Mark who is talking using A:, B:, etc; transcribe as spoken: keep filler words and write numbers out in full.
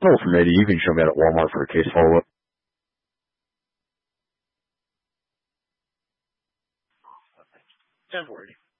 A: No, from Eddie, you can show me out at Walmart for a case follow-up.
B: ten forty.